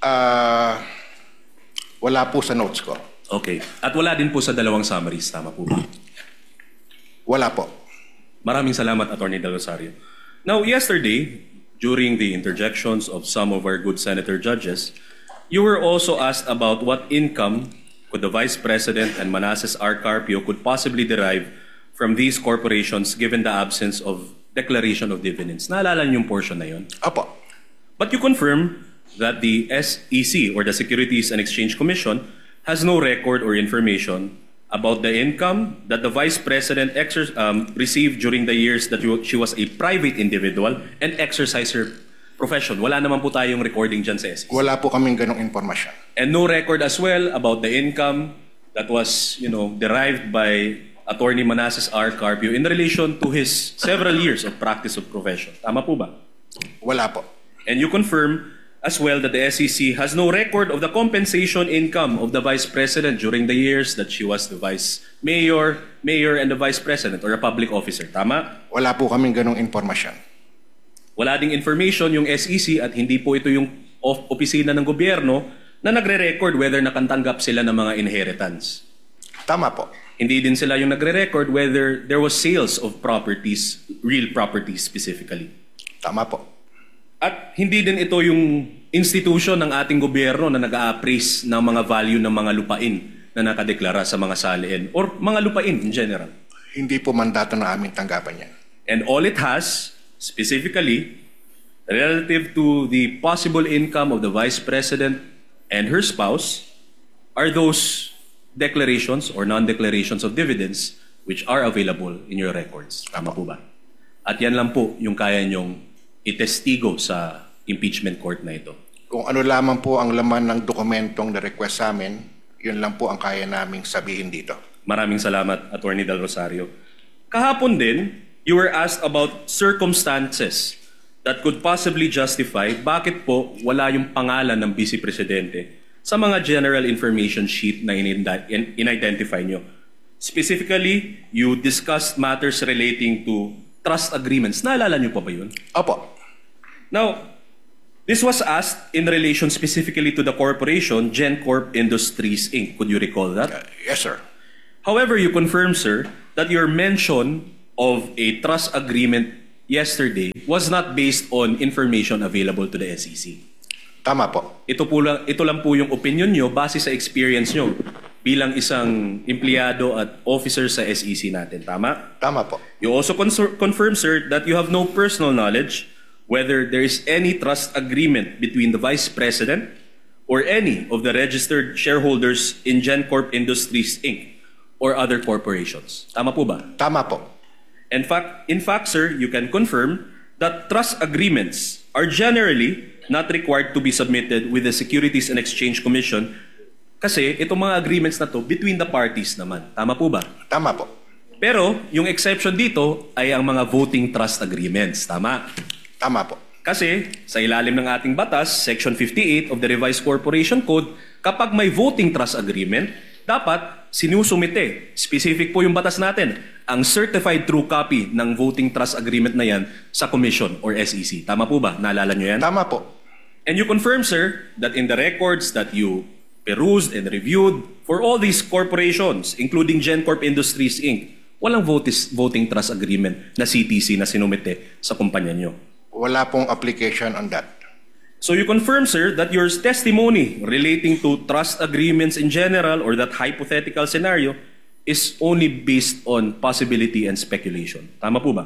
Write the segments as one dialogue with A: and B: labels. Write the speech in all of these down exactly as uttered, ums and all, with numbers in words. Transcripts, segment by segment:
A: Ah, wala po sa notes ko.
B: Okay. At wala din po sa dalawang summaries, tama po ba?
A: Wala po.
B: Maraming salamat, Attorney Del Rosario. Now, yesterday, during the interjections of some of our good senator judges, you were also asked about what income could the Vice President and Manasseh R. Carpio could possibly derive from these corporations given the absence of declaration of dividends. Naalala niyo yung portion na yun?
A: Apo.
B: But you confirm that the S E C, or the Securities and Exchange Commission, has no record or information about the income that the Vice President exer um, received during the years that you, she was a private individual and exercised her profession. Wala naman po tayong recording dyan sa S E C.
A: Wala po kaming ganong informasyon.
B: And no record as well about the income that was, you know, derived by Attorney Manasseh R. Carpio in relation to his several years of practice of profession. Tama po ba?
A: Wala po.
B: And you confirm as well that the S E C has no record of the compensation income of the Vice President during the years that she was the Vice Mayor, Mayor, and the Vice President or a public officer. Tama?
A: Wala po kaming ganong informasyon.
B: Wala ding information yung S E C at hindi po ito yung of opisina ng gobyerno na nagre-record whether nakantanggap sila ng mga inheritance.
A: Tama po.
B: Hindi din sila yung nagre-record whether there was sales of properties, real properties specifically.
A: Tama po.
B: At hindi din ito yung institution ng ating gobyerno na nag-a-appraise ng mga value ng mga lupain na nakadeklara sa mga saliin or mga lupain in general.
A: Hindi po mandato na aming tanggapan yan.
B: And all it has, specifically, relative to the possible income of the Vice President and her spouse, are those declarations or non-declarations of dividends which are available in your records. Tama po ba? At yan lang po yung kaya nyong itestigo sa impeachment court na ito.
A: Kung ano lamang po ang laman ng dokumentong na-request sa amin, yun lang po ang kaya naming sabihin dito.
B: Maraming salamat, Attorney Del Rosario. Kahapon din, you were asked about circumstances that could possibly justify bakit po wala yung pangalan ng Vice Presidente sa mga general information sheet na in-identify nyo. Specifically, you discussed matters relating to trust agreements. Naalala niyo pa ba yun?
A: Opo.
B: Now, this was asked in relation specifically to the corporation, GenCorp Industries, Incorporated. Could you recall that?
A: Uh, yes, sir.
B: However, you confirm, sir, that your mention of a trust agreement yesterday was not based on information available to the S E C.
A: Tama po.
B: Ito, po lang, ito lang po yung opinion nyo base sa experience nyo bilang isang empleyado at officer sa S E C natin. Tama?
A: Tama po.
B: You also confirm, sir, that you have no personal knowledge whether there is any trust agreement between the Vice President or any of the registered shareholders in GenCorp Industries, Incorporated or other corporations. Tama po ba?
A: Tama po.
B: In fact, in fact, sir, you can confirm that trust agreements are generally not required to be submitted with the Securities and Exchange Commission kasi itong mga agreements na to between the parties naman. Tama po ba?
A: Tama po.
B: Pero yung exception dito ay ang mga voting trust agreements. Tama?
A: Tama po.
B: Kasi sa ilalim ng ating batas, Section fifty-eight of the Revised Corporation Code, kapag may voting trust agreement, dapat sinusumite, specific po yung batas natin, ang certified true copy ng voting trust agreement na yan sa Commission or S E C. Tama po ba? Naalala nyo yan?
A: Tama po.
B: And you confirm, sir, that in the records that you perused and reviewed for all these corporations, including GenCorp Industries, Incorporated, walang votis, voting trust agreement na C T C na sinumite sa kumpanya nyo.
A: Wala pong application on that.
B: So you confirm, sir, that your testimony relating to trust agreements in general or that hypothetical scenario is only based on possibility and speculation. Tama po ba?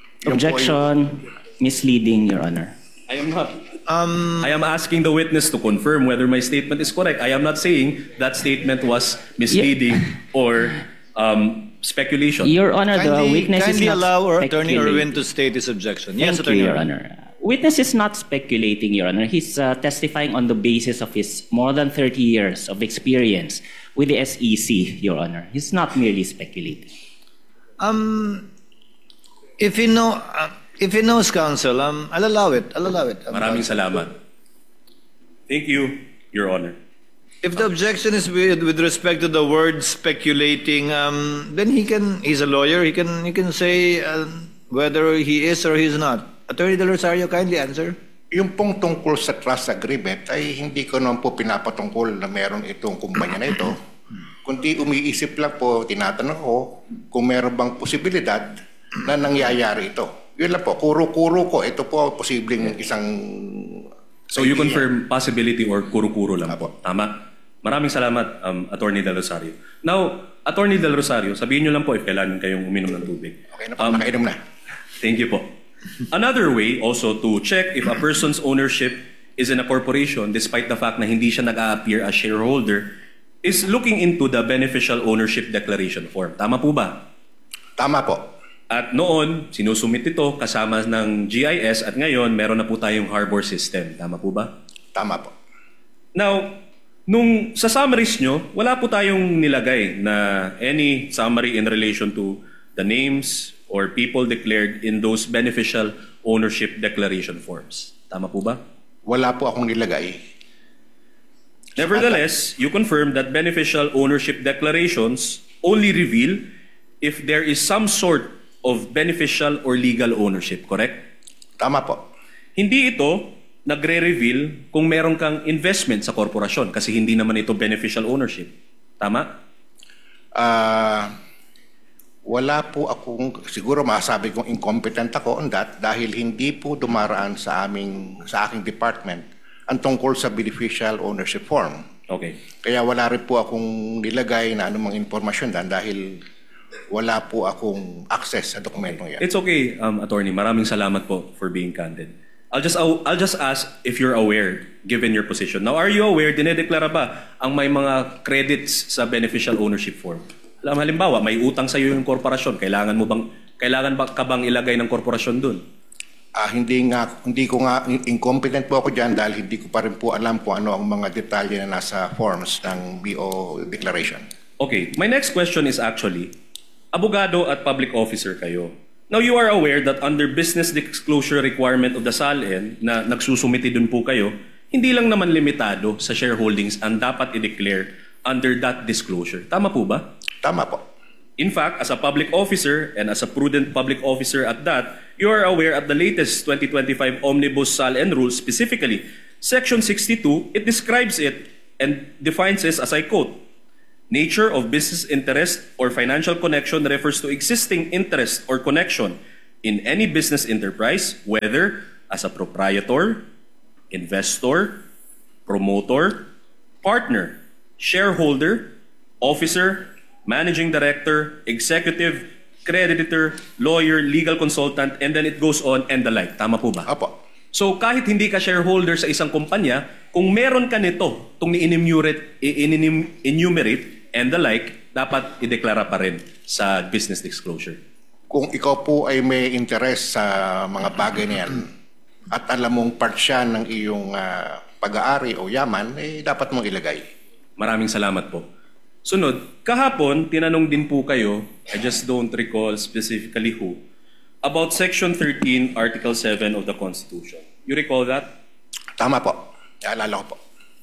C: Objection, misleading, Your Honor.
B: I am not.
D: Um,
B: I am asking the witness to confirm whether my statement is correct. I am not saying that statement was misleading yeah. or um, speculation.
C: Your Honor, the
D: kindly,
C: witness
D: kindly
C: is not
D: allow our Attorney
C: speculating.
D: Erwin to state his objection.
C: Thank
D: yes,
C: you,
D: Attorney
C: Your
D: Erwin.
C: Honor. Witness is not speculating, Your Honor. He's uh, testifying on the basis of his more than thirty years of experience with the S E C, Your Honor. He's not merely speculating.
D: Um, if he know, uh, if he knows counsel, um, I'll allow it. I'll allow it.
B: Maraming salamat. Thank you, Your Honor.
D: If the objection is with, with respect to the word speculating, um, then he can. He's a lawyer. He can. He can say uh, whether he is or he is not. Attorney Del Rosario, kindly answer.
A: Yung pong tungkol sa trust agreement ay hindi ko naman po pinapatungkol na meron itong kumpanya na ito. Kundi umiisip lang po, tinatanong ko kung meron bang posibilidad na nangyayari ito. Yun lang po, kuro-kuro ko. Ito po posibleng isang...
B: So you confirm possibility or kuro-kuro lang po. Tama. Maraming salamat, um, Attorney Del Rosario. Now, Attorney Del Rosario, sabihin nyo lang po if kailangan kayong uminom ng tubig.
A: Okay na po, nakainom na.
B: Thank you po. Another way also to check if a person's ownership is in a corporation despite the fact na hindi siya nag-a-appear as shareholder is looking into the beneficial ownership declaration form. Tama po ba?
A: Tama po.
B: At noon, sinusumit ito kasama ng G I S at ngayon meron na po tayong harbor system. Tama po ba?
A: Tama po.
B: Now, nung sa summaries nyo, wala po tayong nilagay na any summary in relation to the names or people declared in those beneficial ownership declaration forms. Tama po ba?
A: Wala po akong nilagay.
B: Nevertheless, you confirm that beneficial ownership declarations only reveal if there is some sort of beneficial or legal ownership, correct?
A: Tama po.
B: Hindi ito nagre-reveal kung meron kang investment sa korporasyon kasi hindi naman ito beneficial ownership. Tama?
A: Ah... Wala po akong, siguro masasabi kong incompetent ako on that dahil hindi po dumaraan sa aming, sa aking department ang tungkol sa beneficial ownership form.
B: Okay.
A: Kaya wala rin po akong nilagay na anumang informasyon dan dahil wala po akong access sa dokumentong yan.
B: It's okay, um, Attorney. Maraming salamat po for being candid. I'll just I'll, I'll just ask if you're aware, given your position. Now, are you aware, dinedeklara ba ang may mga credits sa beneficial ownership form? Alam, halimbawa, may utang sa iyo yung korporasyon. Kailangan mo bang kailangan ba ka bang ilagay ng korporasyon doon?
A: Ah, hindi nga hindi ko nga incompetent po ako diyan dahil hindi ko pa rin po alam kung ano ang mga detalye na nasa forms ng B O declaration.
B: Okay, my next question is actually, abogado at public officer kayo. Now, you are aware that under business disclosure requirement of the S A L N na nagsusumiti dun po kayo, hindi lang naman limitado sa shareholdings ang dapat i-declare under that disclosure. Tama po ba?
A: Tama po.
B: In fact, as a public officer and as a prudent public officer at that, you are aware at the latest twenty twenty-five Omnibus S A L N rules, specifically Section sixty-two, it describes it and defines it as I quote, nature of business interest or financial connection refers to existing interest or connection in any business enterprise, whether as a proprietor, investor, promoter, partner, shareholder, officer, managing director, executive, creditor, lawyer, legal consultant, and then it goes on and the like. Tama po ba?
A: Apo.
B: So kahit hindi ka shareholder sa isang kumpanya, kung meron ka nito, itong ni-enumerate, enumerate and the like, dapat ideklara pa rin sa business disclosure.
A: Kung ikaw po ay may interest sa mga bagay na yan at alam mong part siya ng iyong uh, pag-aari o yaman, eh dapat mong ilagay.
B: Maraming salamat po. Sunod, kahapon, tinanong din po kayo, I just don't recall specifically who, about Section thirteen, Article seven of the Constitution. You recall that?
A: Tama po. Naalala ko po.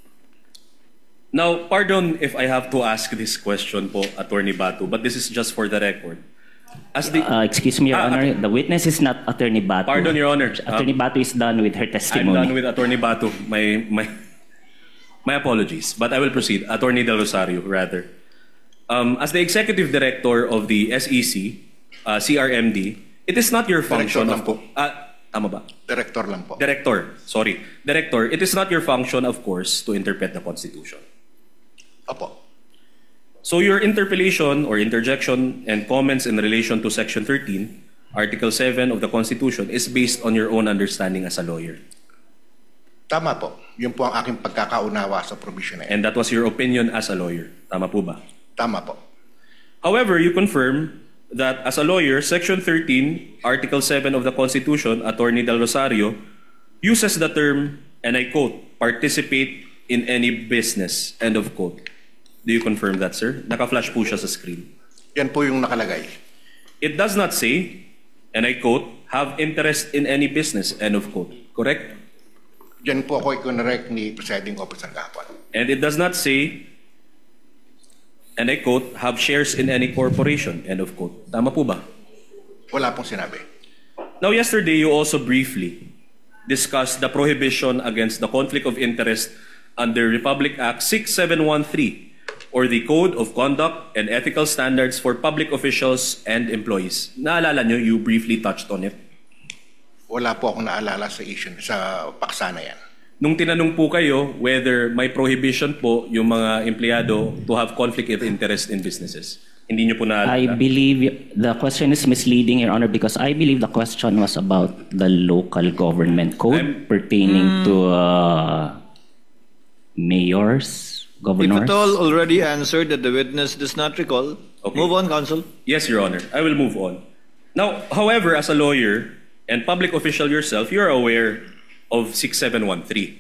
B: Now, pardon if I have to ask this question po, Attorney Batu, but this is just for the record. As the,
C: Uh, excuse me, Your
B: Ah,
C: Honor. The witness is not Attorney Batu.
B: Pardon, Your Honor.
C: Attorney
B: Um,
C: Batu is done with her
B: I'm
C: testimony.
B: done with Attorney Batu. My, my, my apologies, but I will proceed. Attorney Del Rosario, rather. Um, as the Executive Director of the S E C, uh, C R M D, it is not your function
A: Director lang
B: of...
A: po.
B: Ah, tama ba?
A: Director lang po.
B: Director, sorry. Director, it is not your function, of course, to interpret the Constitution.
A: Opo.
B: So your interpellation or interjection and comments in relation to Section thirteen, Article seven of the Constitution is based on your own understanding as a lawyer.
A: Tama po. Yun po ang aking pagkakaunawa sa provision na yan.
B: And that was your opinion as a lawyer. Tama po ba?
A: Tama po.
B: However, you confirm that as a lawyer, Section thirteen, Article seven of the Constitution, Attorney Del Rosario, uses the term, and I quote, participate in any business, end of quote. Do you confirm that, sir? Naka-flash po siya sa screen.
A: Yan po yung nakalagay.
B: It does not say, and I quote, have interest in any business, end of quote. Correct?
A: Yan po ako i-correct ni Presiding Officer kahapon.
B: And it does not say, and I quote, have shares in any corporation, end of quote. Tama po ba?
A: Wala pong sinabi.
B: Now, yesterday, you also briefly discussed the prohibition against the conflict of interest under Republic Act six seven one three or the Code of Conduct and Ethical Standards for Public Officials and Employees. Naalala nyo, you briefly touched on it.
A: Wala po akong naalala sa issue, sa paksa na yan.
B: Nung tinanong po kayo whether may prohibition po yung mga empleyado to have conflict of interest in businesses, hindi nyo po naalala?
C: I believe the question is misleading, Your Honor, because I believe the question was about the local government code
B: I'm-
C: pertaining to uh, mayors,
D: If
C: governors.
D: at all already answered that the witness does not recall,
B: Okay.
D: move on, counsel.
B: Yes, Your Honor. I will move on. Now, however, as a lawyer and public official yourself, you're aware of six seven one three.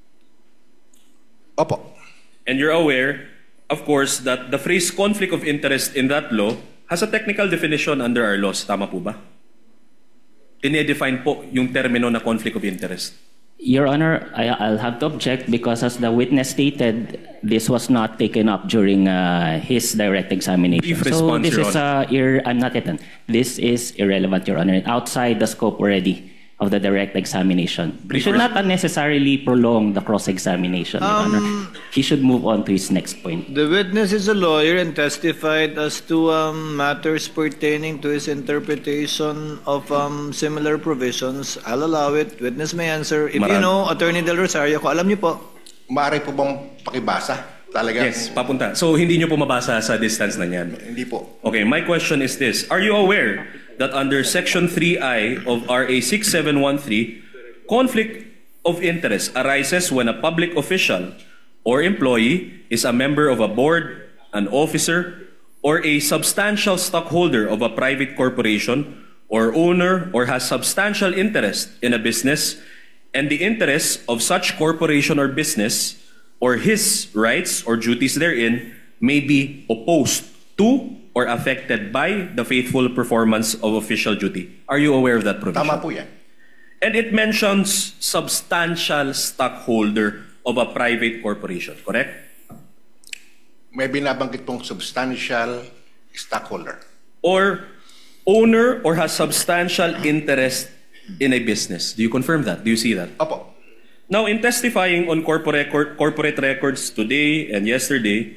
A: Opo.
B: And you're aware, of course, that the phrase conflict of interest in that law has a technical definition under our laws. Tama po ba? Tinedefine po yung termino na conflict of interest.
C: Your Honor, I, I'll have to object because as the witness stated, this was not taken up during uh, his direct examination.
B: Brief
C: so
B: response,
C: this
B: Your
C: is uh, ir- I'm not yet done. This is irrelevant, Your Honor, outside the scope already of the direct examination. We
B: Brief
C: should
B: res-
C: not unnecessarily prolong the cross-examination, Your Honor. He should move on to his next point.
D: The witness is a lawyer and testified as to um, matters pertaining to his interpretation of um, similar provisions. I'll allow it. Witness may answer. If you
B: Marami.
D: know, Attorney Del Rosario, kung alam niyo po,
A: Maaari po bang pakibasa? Talagang
B: Yes, papunta. So, hindi nyo po mabasa sa distance na yan.
A: hindi po.
B: Okay, my question is this. Are you aware that under Section three I of R A six seven one three, conflict of interest arises when a public official or employee is a member of a board, an officer, or a substantial stockholder of a private corporation or owner or has substantial interest in a business and the interests of such corporation or business or his rights or duties therein may be opposed to or affected by the faithful performance of official duty. Are you aware of that provision?
A: Tama po yan.
B: And it mentions substantial stockholder of a private corporation, correct?
A: May binabanggit pong substantial stockholder.
B: Or owner or has substantial interest in a business. Do you confirm that? Do you see that?
A: Opo.
B: Now, in testifying on corporate, corporate records today and yesterday,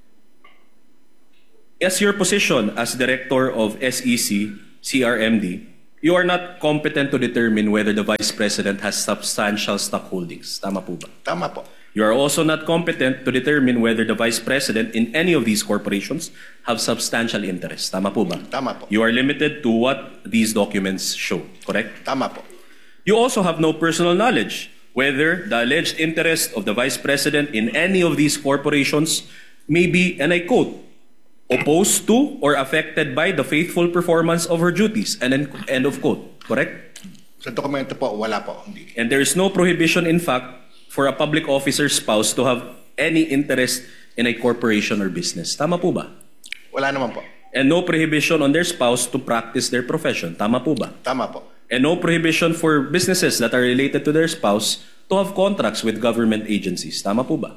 B: as your position as director of S E C, C R M D, you are not competent to determine whether the vice president has substantial stock holdings. Tama po ba?
A: Tama po.
B: You are also not competent to determine whether the vice president in any of these corporations have substantial interest. Tama po ba?
A: Tama po.
B: You are limited to what these documents show, correct?
A: Tama po.
B: You also have no personal knowledge whether the alleged interest of the vice president in any of these corporations may be, and I quote, opposed to or affected by the faithful performance of her duties, and then, end of quote, correct?
A: Sa dokumento po, wala po. Hindi.
B: And there is no prohibition, in fact, for a public officer's spouse to have any interest in a corporation or business. Tama po ba?
A: Wala naman po.
B: And no prohibition on their spouse to practice their profession. Tama po ba?
A: Tama po.
B: And no prohibition for businesses that are related to their spouse to have contracts with government agencies. Tama po ba?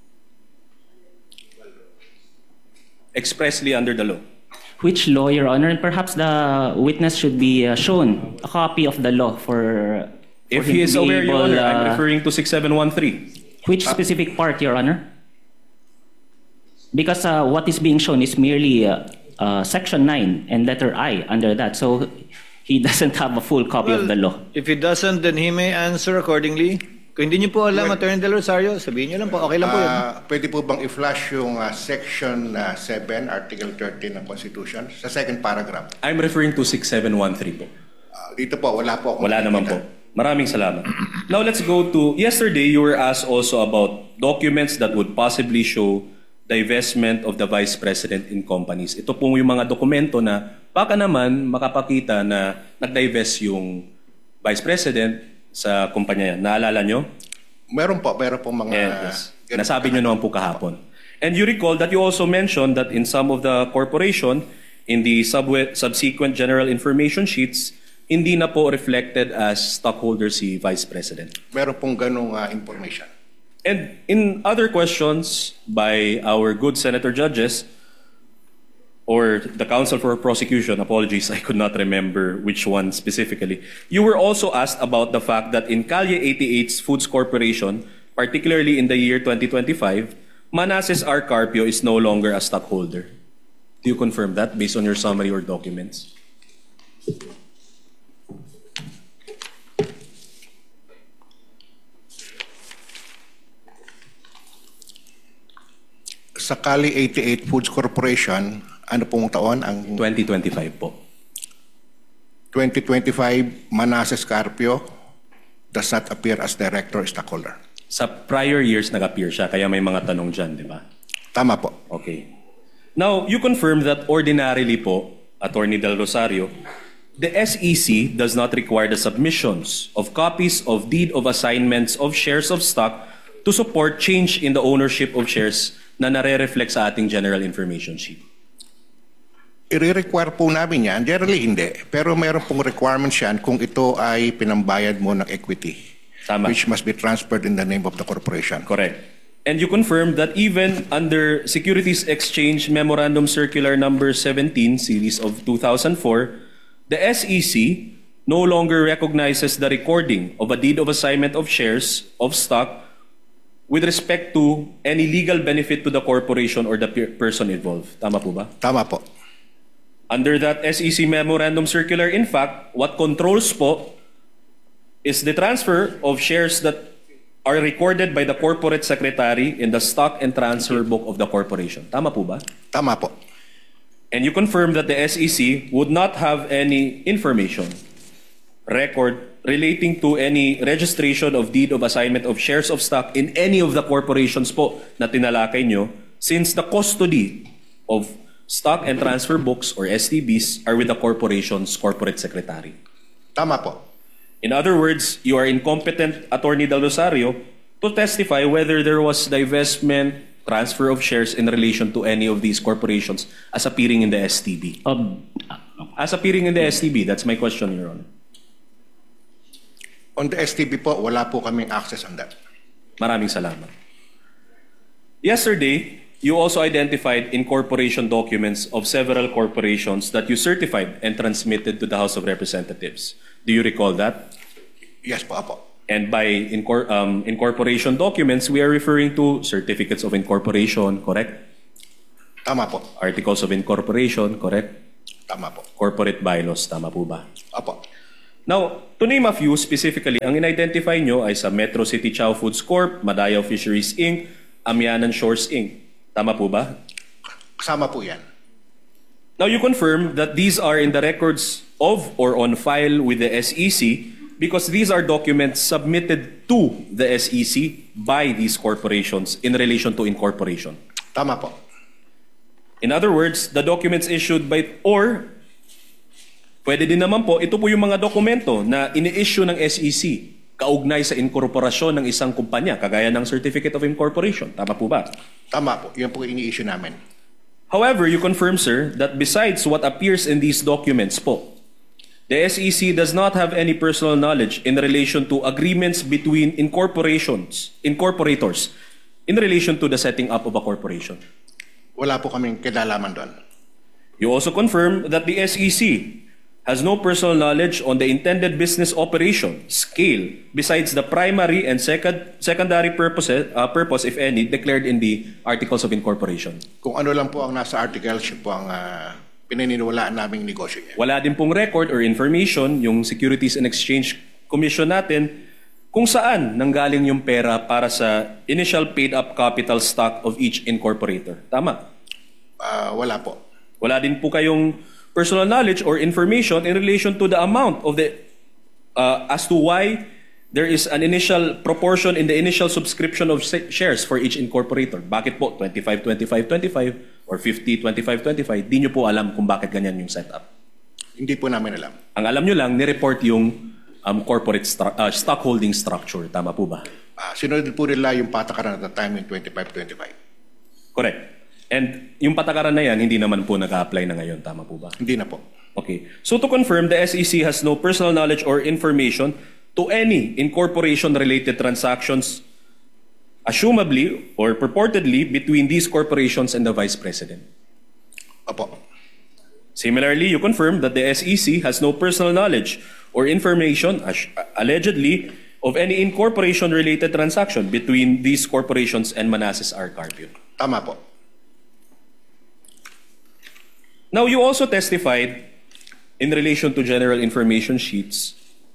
B: Expressly under the law.
C: Which law, Your Honor? And perhaps the witness should be uh, shown a copy of the law for, for
B: If
C: him
B: he is
C: to be
B: aware, Your
C: able,
B: Honor, I'm
C: uh,
B: referring to six seven one three.
C: Which specific part, Your Honor? Because uh, what is being shown is merely uh, uh, Section nine and letter I under that. So he doesn't have a full copy of the law.
D: if he doesn't, then he may answer accordingly. Kung hindi niyo po alam,
A: Well-
D: Attorney Del Rosario, sabihin niyo lang po. Okay lang po yun.
A: Ah, pwede po bang i-flash yung ah, Section ah, seven, Article thirteen ng Constitution sa second paragraph?
B: I'm referring to six seven one three po.
A: Ah, dito po, wala po akong
B: Wala naman po.
A: nakikita.
B: Maraming salamat. Now let's go to, yesterday you were asked also about documents that would possibly show divestment of the vice president in companies. Ito po yung mga dokumento na baka naman makapakita na nag-divest yung vice president sa kumpanya yan. Naalala nyo?
A: Meron po, meron po mga...
B: And yes.
A: ganun-
B: Nasabi nyo naman po kahapon. And you recall that you also mentioned that in some of the corporation, in the subwe- subsequent general information sheets, hindi na po reflected as stockholder si Vice President.
A: Meron pong ganong ah, information.
B: And in other questions by our good senator judges, or the counsel for prosecution, apologies, I could not remember which one specifically. You were also asked about the fact that in Calle eighty-eight's Foods Corporation, particularly in the year twenty twenty-five, Manasseh R. Carpio is no longer a stockholder. Do you confirm that based on your summary or documents?
A: Sa Cali eighty-eight Foods Corporation, ano pong taon ang
B: twenty twenty-five po.
A: twenty twenty-five, Manasseh Carpio does not appear as director or stockholder.
B: Sa prior years, nag-appear siya, kaya may mga tanong dyan, di ba?
A: Tama po.
B: Okay. Now, you confirm that ordinarily po, Attorney Del Rosario, the S E C does not require the submissions of copies of deed of assignments of shares of stock to support change in the ownership of shares na nare-reflect sa ating general information sheet.
A: I-require po namin yan. Generally, hindi. Pero mayroon pong requirements yan kung ito ay pinambayad mo ng equity.
B: Tama.
A: Which must be transferred in the name of the corporation.
B: Correct. And you confirm that even under Securities Exchange Memorandum Circular Number seventeen, Series of two thousand four, the S E C no longer recognizes the recording of a deed of assignment of shares of stock with respect to any legal benefit to the corporation or the per- person involved. Tama po ba?
A: Tama po.
B: Under that S E C Memorandum Circular, in fact, what controls po is the transfer of shares that are recorded by the corporate secretary in the stock and transfer book of the corporation. Tama po ba?
A: Tama po.
B: And you confirm that the S E C would not have any information, record, relating to any registration of deed of assignment of shares of stock in any of the corporations po na tinalakay nyo, since the custody of stock and transfer books or S T Bs are with the corporation's corporate secretary.
A: Tama po.
B: In other words, you are incompetent, Attorney Del Rosario, to testify whether there was divestment, transfer of shares in relation to any of these corporations as appearing in the S T B.
C: Um,
B: As appearing in the S T B, that's my question, Your Honor.
A: On the S T B po, wala po kaming access on that.
B: Maraming salamat. Yesterday, you also identified incorporation documents of several corporations that you certified and transmitted to the House of Representatives. Do you recall that?
A: Yes po, apo.
B: And by incor- um, incorporation documents, we are referring to certificates of incorporation, correct?
A: Tama po.
B: Articles of incorporation, correct?
A: Tama po.
B: Corporate bylaws, tama po ba?
A: Apo.
B: Now, to name a few specifically, ang in-identify nyo ay sa Metro City Chow Foods Corp, Madaya Fisheries Incorporated, Amianan Shores Incorporated. Tama po ba?
A: Kasama po yan.
B: Now, you confirm that these are in the records of or on file with the S E C because these are documents submitted to the S E C by these corporations in relation to incorporation.
A: Tama po.
B: In other words, the documents issued by, or pwede din naman po, ito po yung mga dokumento na ini-issue ng S E C kaugnay sa inkorporasyon ng isang kumpanya, kagaya ng Certificate of Incorporation. Tama po ba?
A: Tama po. Yan po ini-issue namin.
B: However, you confirm, sir, that besides what appears in these documents po, the S E C does not have any personal knowledge in relation to agreements between incorporations, incorporators, in relation to the setting up of a corporation.
A: Wala po kaming kinalaman doon.
B: You also confirm that the S E C has no personal knowledge on the intended business operation, scale, besides the primary and second, secondary purpose, uh, purpose, if any, declared in the Articles of Incorporation.
A: Kung ano lang po ang nasa articles, yun po ang uh, pinaniniwalaan naming negosyo niya.
B: Wala din pong record or information yung Securities and Exchange Commission natin kung saan nanggaling yung pera para sa initial paid-up capital stock of each incorporator. Tama?
A: Uh, wala po.
B: Wala din po kayong personal knowledge or information in relation to the amount of the, uh, as to why there is an initial proportion in the initial subscription of shares for each incorporator. Bakit po twenty-five, twenty-five, twenty-five or fifty, twenty-five, twenty-five? Di nyo po alam kung bakit ganyan yung setup.
A: Hindi po namin alam.
B: Ang alam nyo lang, nireport yung um, corporate stru- uh, stockholding structure. Tama po ba?
A: Uh, sinunod po nila yung patakaran at the time in twenty-five twenty-five.
B: Correct. And yung patakaran na yan, hindi naman po nag-a-apply na ngayon. Tama po ba?
A: Hindi na po.
B: Okay. So to confirm, the S E C has no personal knowledge or information to any incorporation-related transactions, assumably or purportedly, between these corporations and the Vice President.
A: Opo.
B: Similarly, you confirm that the S E C has no personal knowledge or information, as- allegedly, of any incorporation-related transaction between these corporations and Manassas R. Carpio.
A: Tama po.
B: Now, you also testified in relation to general information sheets,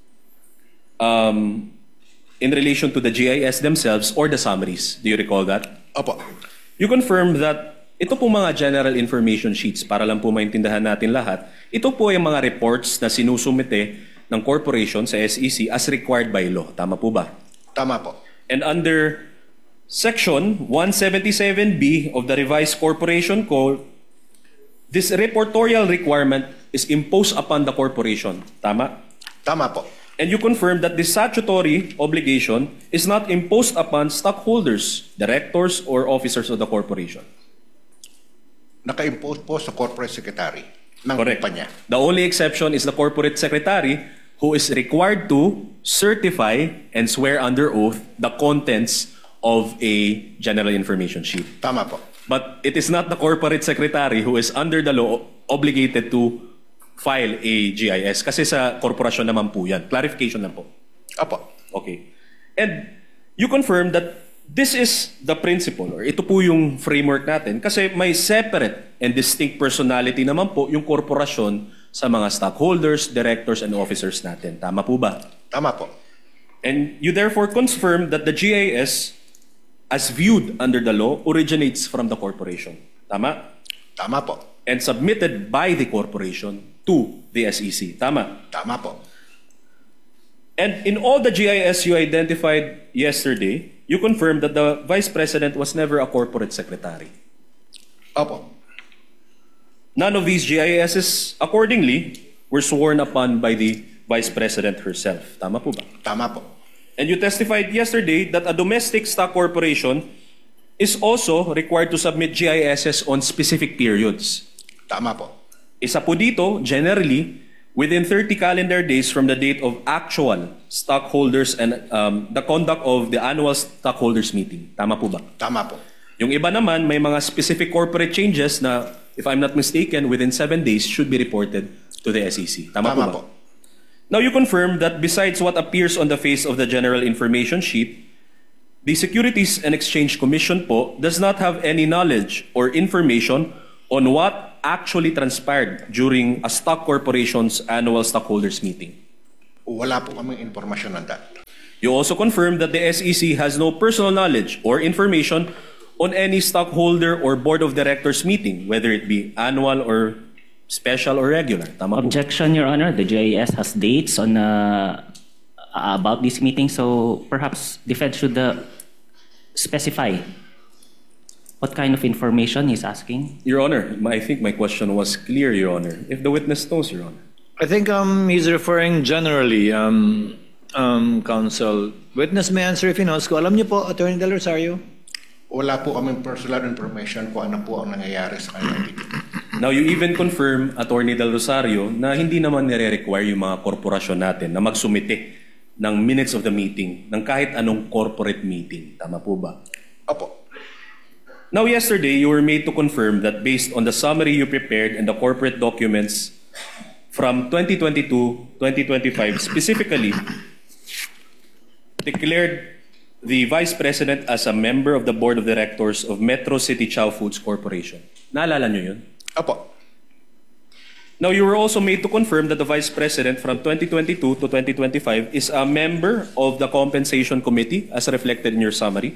B: um, in relation to the G I S themselves or the summaries. Do you recall that?
A: Opo.
B: You confirm that ito po mga general information sheets, para lang po maintindihan natin lahat, ito po yung mga reports na sinusumite ng corporation sa S E C as required by law. Tama po ba?
A: Tama po.
B: And under Section one seventy-seven B of the Revised Corporation Code, this reportorial requirement is imposed upon the corporation. Tama?
A: Tama po.
B: And you confirm that this statutory obligation is not imposed upon stockholders, directors, or officers of the corporation.
A: Naka-impose po sa corporate secretary ng
B: Correct.
A: kumpanya.
B: The only exception is the corporate secretary who is required to certify and swear under oath the contents of a general information sheet.
A: Tama po.
B: But it is not the corporate secretary who is under the law obligated to file a G I S. Kasi sa korporasyon naman po yan. Clarification lang po.
A: Opo.
B: Okay. And you confirm that this is the principle or ito po yung framework natin kasi may separate and distinct personality naman po yung korporasyon sa mga stockholders, directors, and officers natin. Tama po ba?
A: Tama po.
B: And you therefore confirm that the G I S as viewed under the law originates from the corporation. Tama?
A: Tama po.
B: And submitted by the corporation to the S E C. Tama?
A: Tama po.
B: And in all the G I S you identified yesterday, you confirmed that the Vice President was never a corporate secretary.
A: Opo.
B: None of these G I Ss, accordingly, were sworn upon by the Vice President herself. Tama po ba?
A: Tama po.
B: And you testified yesterday that a domestic stock corporation is also required to submit G I Ss on specific periods.
A: Tama po.
B: Isa po dito, generally, within thirty calendar days from the date of actual stockholders and um, the conduct of the annual stockholders meeting. Tama po ba?
A: Tama po.
B: Yung iba naman, may mga specific corporate changes na, if I'm not mistaken, within seven days should be reported to the S E C. Tama,
A: Tama
B: po ba?
A: po.
B: Now, you confirm that besides what appears on the face of the general information sheet, the Securities and Exchange Commission po does not have any knowledge or information on what actually transpired during a stock corporation's annual stockholders meeting.
A: Wala po kaming informasyon on that.
B: You also confirm that the S E C has no personal knowledge or information on any stockholder or board of directors meeting, whether it be annual or special or regular. Tama po.
C: Objection, Your Honor. The G I S has dates on uh, about this meeting, so perhaps defense should uh, specify what kind of information he's asking.
B: Your Honor, I think my question was clear, Your Honor. If the witness knows, Your Honor.
D: I think um, he's referring generally, um, um, counsel. Witness may answer if he knows. Kung alam niyo po, Attorney Del Rosario.
A: Wala po kaming personal information kung ano po ang nangyayari sa kanilang meeting.
B: Now, you even confirm, Attorney Del Rosario, na hindi naman nire-require yung mga korporasyon natin na magsumite ng minutes of the meeting ng kahit anong corporate meeting. Tama po ba?
A: Opo.
B: Now, yesterday, you were made to confirm that based on the summary you prepared and the corporate documents from twenty twenty-two to twenty twenty-five, specifically declared the Vice President as a member of the Board of Directors of Metro City Chow Foods Corporation. Naalala nyo yun?
A: Opo.
B: Now, you were also made to confirm that the Vice President from twenty twenty-two to twenty twenty-five is a member of the Compensation Committee as reflected in your summary.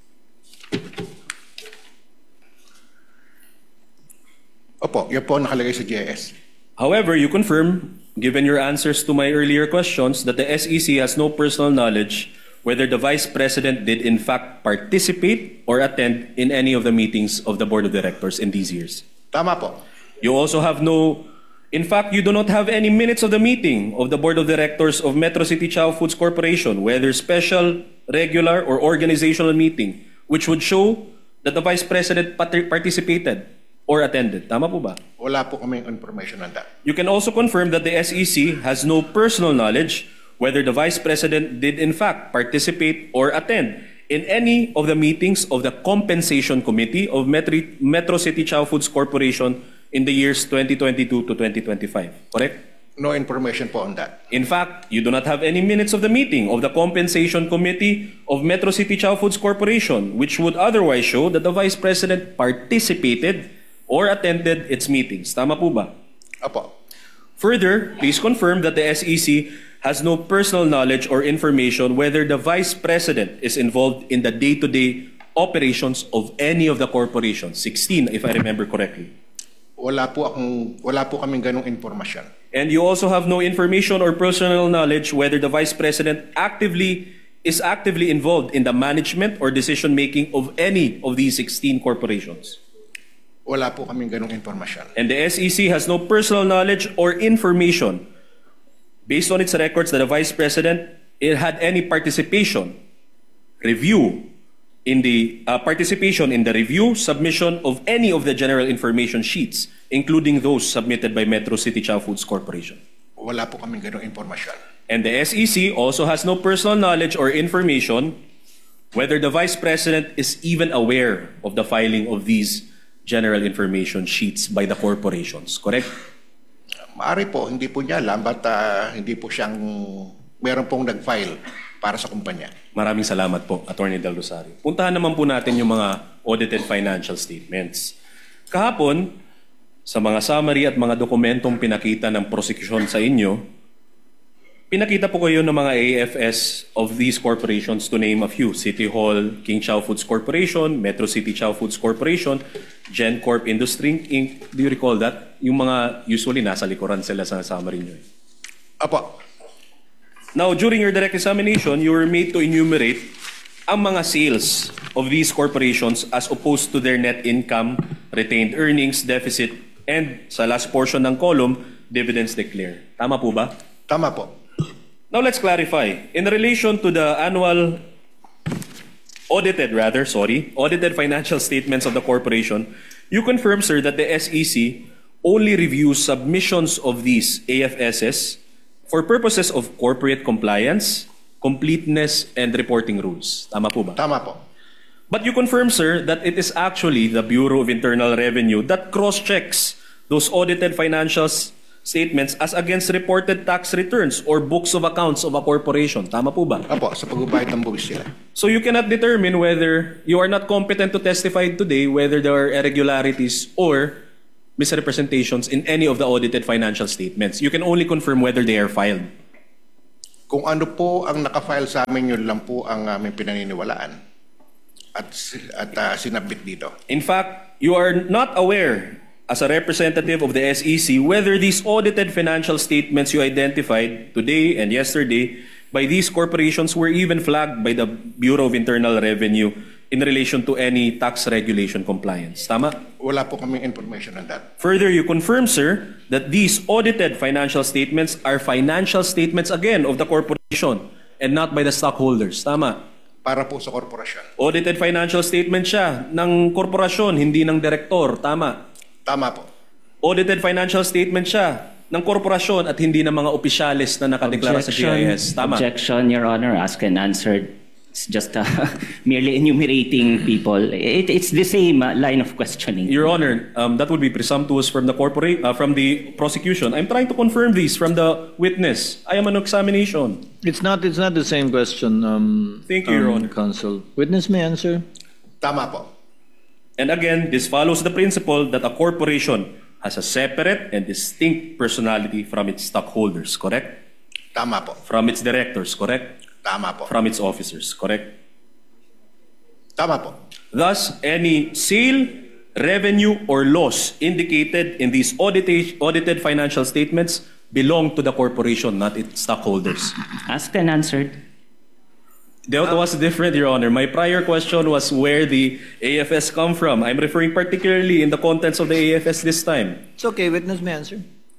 A: Opo, yun po nakalagay sa G I S.
B: However, you confirm, given your answers to my earlier questions, that the S E C has no personal knowledge whether the Vice President did in fact participate or attend in any of the meetings of the Board of Directors in these years.
A: Tama po.
B: You also have no, in fact, you do not have any minutes of the meeting of the Board of Directors of Metro City Chow Foods Corporation, whether special, regular, or organizational meeting, which would show that the Vice President part- participated or attended. Tama po ba?
A: Wala po kaming information on that.
B: You can also confirm that the S E C has no personal knowledge whether the Vice President did in fact participate or attend in any of the meetings of the Compensation Committee of Metro, Metro City Chow Foods Corporation in the years twenty twenty-two to twenty twenty-five, correct?
A: No information po on that.
B: In fact, you do not have any minutes of the meeting of the Compensation Committee of Metro City Chow Foods Corporation, which would otherwise show that the Vice President participated or attended its meetings. Tama po ba?
A: Apo.
B: Further, please confirm that the S E C has no personal knowledge or information whether the Vice President is involved in the day-to-day operations of any of the corporations. sixteen, if I remember correctly.
A: Wala po akong wala po kaming ganung impormasyon.
B: And you also have no information or personal knowledge whether the Vice President actively is actively involved in the management or decision-making of any of these sixteen corporations.
A: Wala po kaming ganung impormasyon.
B: And the S E C has no personal knowledge or information based on its records that the Vice President it had any participation, review, in the uh, participation in the review, submission of any of the general information sheets, including those submitted by Metro City Chow Foods Corporation.
A: Wala po kaming ganung impormasyon.
B: And the S E C also has no personal knowledge or information whether the Vice President is even aware of the filing of these general information sheets by the corporations, correct?
A: Maari po, hindi po niya alam, but uh, hindi po siyang meron pong nag-file para sa kumpanya.
B: Maraming salamat po, Attorney Del Rosario. Puntahan naman po natin yung mga audited financial statements. Kahapon, sa mga summary at mga dokumentong pinakita ng prosecution sa inyo, pinakita po kayo ng mga A F S of these corporations, to name a few: City Hall, King Chow Foods Corporation, Metro City Chow Foods Corporation, GenCorp Industry Incorporated. Do you recall that? Yung mga usually nasa likuran sila sa summary nyo.
A: Apo.
B: Now, during your direct examination, you were made to enumerate ang mga sales of these corporations as opposed to their net income, retained earnings, deficit, and sa last portion ng column, dividends declared. Tama po ba?
A: Tama po.
B: Now, let's clarify. In relation to the annual audited, rather, sorry, audited financial statements of the corporation, you confirm, sir, that the S E C only reviews submissions of these A F Ss for purposes of corporate compliance, completeness, and reporting rules. Tama po ba?
A: Tama po.
B: But you confirm, sir, that it is actually the Bureau of Internal Revenue that cross-checks those audited financial s- statements as against reported tax returns or books of accounts of a corporation. Tama po ba?
A: Apo, sa pagbabayad ng buwis sila.
B: So you cannot determine whether you are not competent to testify today whether there are irregularities or misrepresentations in any of the audited financial statements. You can only confirm whether they are filed.
A: Kung ano po ang nakafile sa amin, yun lang po ang aming pinaniniwalaan at, at uh, sinabit dito.
B: In fact, you are not aware as a representative of the S E C whether these audited financial statements you identified today and yesterday by these corporations were even flagged by the Bureau of Internal Revenue in relation to any tax regulation compliance. Tama?
A: Wala po kaming information on that.
B: Further, you confirm, sir, that these audited financial statements are financial statements again of the corporation and not by the stockholders. Tama?
A: Para po sa korporasyon.
B: Audited financial statement siya ng korporasyon, hindi ng direktor. Tama?
A: Tama po.
B: Audited financial statement siya ng korporasyon at hindi ng mga opisyalis na nakadeklara sa G I S. Tama?
C: Objection, Your Honor. Asked and answered. It's just uh, merely enumerating people. It, it's the same uh, line of questioning.
B: Your Honor, um, that would be presumptuous from the corporate, uh, from the prosecution. I'm trying to confirm these from the witness. I am on examination.
D: It's not. It's not the same question. Um,
B: Thank you, Your
D: um,
B: Honor.
D: Counsel. Witness may answer.
A: Tama po.
B: And again, this follows the principle that a corporation has a separate and distinct personality from its stockholders, correct?
A: Tama po.
B: From its directors, correct?
A: Tama po.
B: From its officers, correct?
A: Tama po.
B: Thus, any sale, revenue, or loss indicated in these audited, audited financial statements belong to the corporation, not its stockholders.
C: Asked and answered.
B: That was different, Your Honor. My prior question was where the A F S come from. I'm referring particularly in the contents of the A F S this time.
D: It's okay. Witness may answer.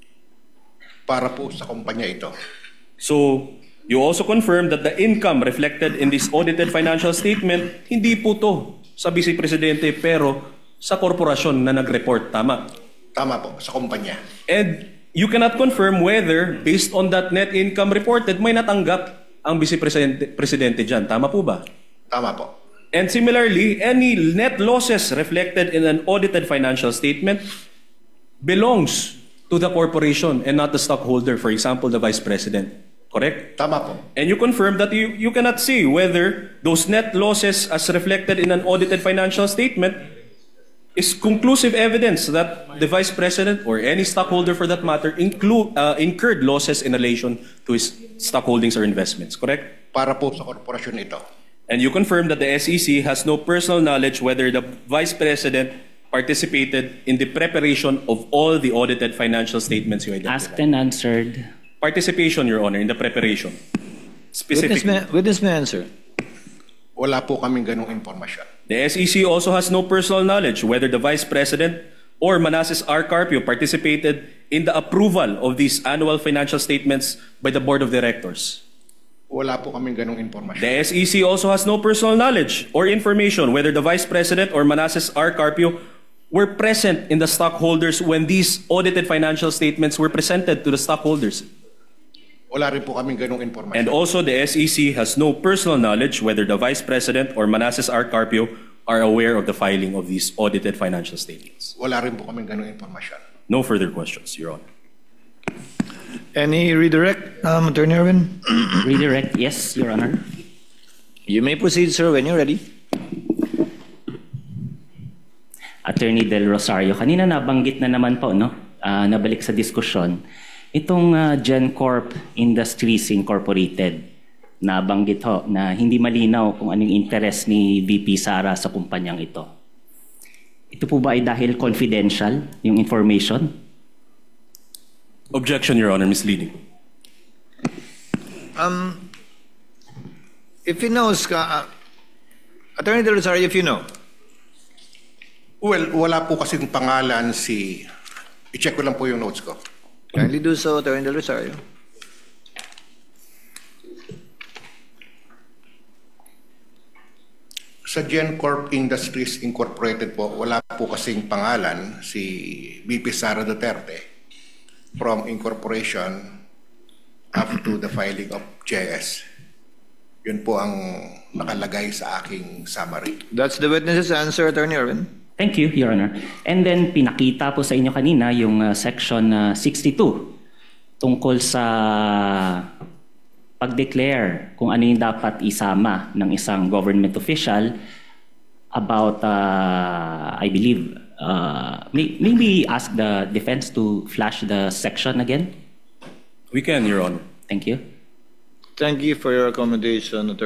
A: Para po sa kumpanya ito.
B: So, you also confirm that the income reflected in this audited financial statement, hindi po to sa Vice Presidente pero sa korporasyon na nag-report. Tama?
A: Tama po, sa kumpanya.
B: And you cannot confirm whether, based on that net income reported, may natanggap ang Vice Presidente, Presidente dyan. Tama po ba?
A: Tama po.
B: And similarly, any net losses reflected in an audited financial statement belongs to the corporation and not the stockholder, for example, the vice president. Correct?
A: Tama po.
B: And you confirm that you, you cannot see whether those net losses as reflected in an audited financial statement is conclusive evidence that the vice president or any stockholder for that matter include, uh, incurred losses in relation to his stockholdings or investments. Correct?
A: Para po sa korporasyon ito.
B: And you confirm that the S E C has no personal knowledge whether the vice president participated in the preparation of all the audited financial statements you
C: Asked
B: identified.
C: and answered.
B: Participation, Your Honor, in the preparation.
D: Witness
B: Specifically.
D: may, witness may answer.
A: Wala po kaming ganong impormasyon.
B: The S E C also has no personal knowledge whether the Vice President or Manasseh R. Carpio participated in the approval of these annual financial statements by the Board of Directors.
A: Wala po kaming ganong impormasyon.
B: The S E C also has no personal knowledge or information whether the Vice President or Manasseh R. Carpio were present in the stockholders when these audited financial statements were presented to the stockholders.
A: Wala rin po kaming ganong impormasyon.
B: And also, the S E C has no personal knowledge whether the Vice President or Manasseh R. Carpio are aware of the filing of these audited financial statements.
A: Wala rin po kaming ganong impormasyon.
B: No further questions, Your Honor.
D: Any redirect, um, Attorney Erwin?
C: Redirect, yes, Your Honor.
D: You may proceed, sir, when you're ready.
C: Attorney Del Rosario, kanina nabanggit na naman po, no? Ah, nabalik sa diskusyon. Itong ah, GenCorp Industries Incorporated, nabanggit ho na hindi malinaw kung anong interest ni V P Sara sa kumpanyang ito. Ito po ba ay dahil confidential, yung information?
B: Objection, Your Honor, misleading.
D: Um, if he knows, ka, uh, Attorney Del Rosario, if you know,
A: Well, wala po kasing pangalan si... I-check ko lang po yung notes ko.
D: kindly do so, Attorney Del Rosario.
A: Sa GenCorp Industries Incorporated po, wala po kasing pangalan si V P Sara Duterte from incorporation up to the filing of J S. Yun po ang nakalagay sa aking summary.
D: That's the witness's answer, Attorney Erwin.
C: Thank you, Your Honor. And then pinakita po sa inyo kanina yung uh, section uh, sixty-two tungkol sa pag-declare kung ano yung dapat isama ng isang government official about, uh, I believe, uh, may, maybe ask the defense to flash the section again.
B: We can, Your Honor.
C: Thank you.
D: Thank you for your accommodation, Attorney